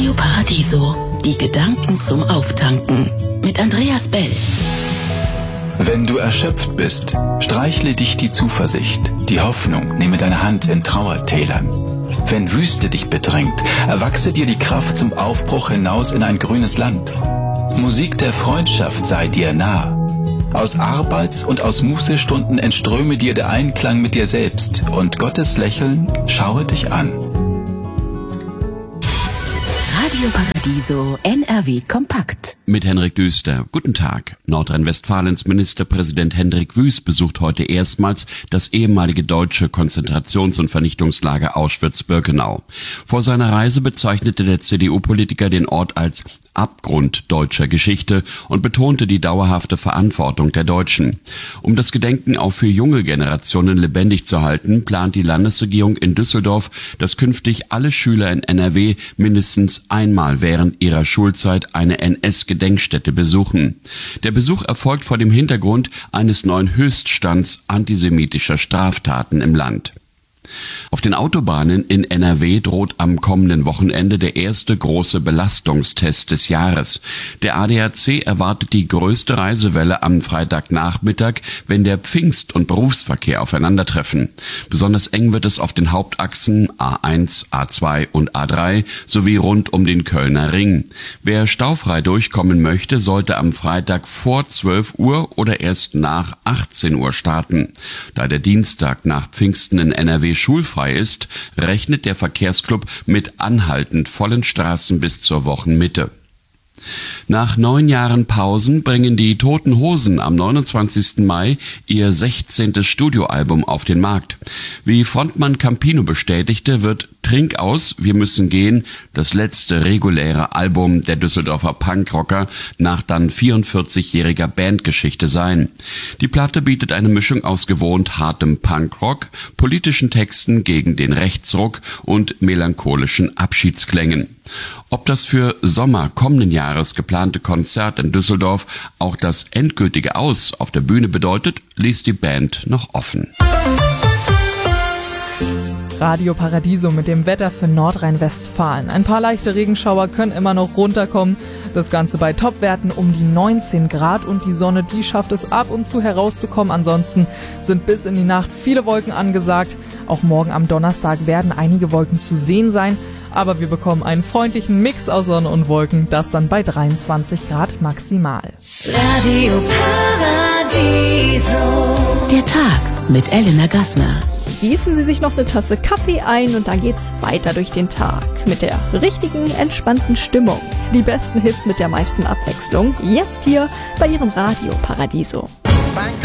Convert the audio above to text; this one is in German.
Radio Paradiso. Die Gedanken zum Auftanken. Mit Andreas Bell. Wenn du erschöpft bist, streichle dich die Zuversicht. Die Hoffnung nehme deine Hand in Trauertälern. Wenn Wüste dich bedrängt, erwachse dir die Kraft zum Aufbruch hinaus in ein grünes Land. Musik der Freundschaft sei dir nah. Aus Arbeits- und aus Mußestunden entströme dir der Einklang mit dir selbst und Gottes Lächeln schaue dich an. Radio Paradiso NRW Kompakt. Mit Henrik Düster. Guten Tag. Nordrhein-Westfalens Ministerpräsident Hendrik Wüst besucht heute erstmals das ehemalige deutsche Konzentrations- und Vernichtungslager Auschwitz-Birkenau. Vor seiner Reise bezeichnete der CDU-Politiker den Ort als Abgrund deutscher Geschichte und betonte die dauerhafte Verantwortung der Deutschen. Um das Gedenken auch für junge Generationen lebendig zu halten, plant die Landesregierung in Düsseldorf, dass künftig alle Schüler in NRW mindestens einmal während ihrer Schulzeit eine NS-Gedenkstätte besuchen. Der Besuch erfolgt vor dem Hintergrund eines neuen Höchststands antisemitischer Straftaten im Land. Auf den Autobahnen in NRW droht am kommenden Wochenende der erste große Belastungstest des Jahres. Der ADAC erwartet die größte Reisewelle am Freitagnachmittag, wenn der Pfingst- und Berufsverkehr aufeinandertreffen. Besonders eng wird es auf den Hauptachsen A1, A2 und A3 sowie rund um den Kölner Ring. Wer staufrei durchkommen möchte, sollte am Freitag vor 12 Uhr oder erst nach 18 Uhr starten. Da der Dienstag nach Pfingsten in NRW schulfrei ist, rechnet der Verkehrsclub mit anhaltend vollen Straßen bis zur Wochenmitte. Nach 9 Jahren Pausen bringen die Toten Hosen am 29. Mai ihr 16. Studioalbum auf den Markt. Wie Frontmann Campino bestätigte, wird Trink aus, wir müssen gehen, das letzte reguläre Album der Düsseldorfer Punkrocker nach dann 44-jähriger Bandgeschichte sein. Die Platte bietet eine Mischung aus gewohnt hartem Punkrock, politischen Texten gegen den Rechtsruck und melancholischen Abschiedsklängen. Ob das für Sommer kommenden Jahres geplante Konzert in Düsseldorf auch das endgültige Aus auf der Bühne bedeutet, ließ die Band noch offen. Radio Paradiso mit dem Wetter für Nordrhein-Westfalen. Ein paar leichte Regenschauer können immer noch runterkommen. Das Ganze bei Topwerten um die 19 Grad und die Sonne, die schafft es ab und zu herauszukommen. Ansonsten sind bis in die Nacht viele Wolken angesagt. Auch morgen am Donnerstag werden einige Wolken zu sehen sein. Aber wir bekommen einen freundlichen Mix aus Sonne und Wolken, das dann bei 23 Grad maximal. Radio Paradiso. Der Tag mit Elena Gassner. Gießen Sie sich noch eine Tasse Kaffee ein und dann geht's weiter durch den Tag. Mit der richtigen, entspannten Stimmung. Die besten Hits mit der meisten Abwechslung. Jetzt hier bei Ihrem Radio Paradiso.